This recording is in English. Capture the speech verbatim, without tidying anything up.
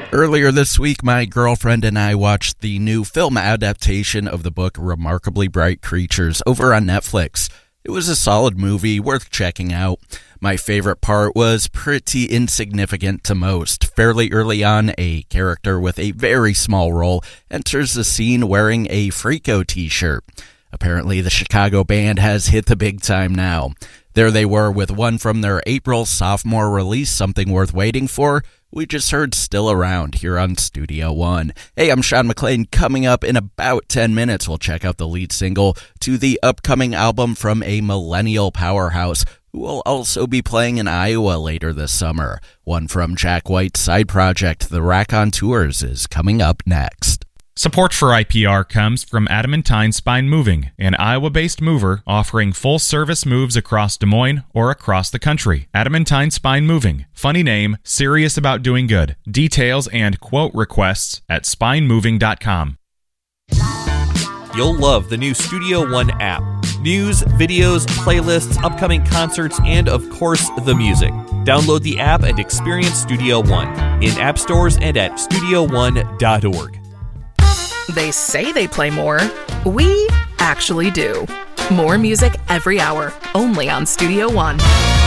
Earlier this week, my girlfriend and I watched the new film adaptation of the book Remarkably Bright Creatures over on Netflix. It was a solid movie, worth checking out. My favorite part was pretty insignificant to most. Fairly early on, a character with a very small role enters the scene wearing a Freako t-shirt. Apparently, the Chicago band has hit the big time now. There they were with one from their April sophomore release, Something Worth Waiting For. We just heard Still Around here on Studio One. Hey, I'm Sean McLean. Coming up in about ten minutes, we'll check out the lead single to the upcoming album from a millennial powerhouse who will also be playing in Iowa later this summer. One from Jack White's side project, The Raconteurs, is coming up next. Support for I P R comes from Adamantine Spine Moving, an Iowa-based mover offering full-service moves across Des Moines or across the country. Adamantine Spine Moving. Funny name, serious about doing good. Details and quote requests at spine moving dot com. You'll love the new Studio One app. News, videos, playlists, upcoming concerts, and of course, the music. Download the app and experience Studio One in app stores and at studio one dot org. They say they play more. We actually do. More music every hour, only on Studio One.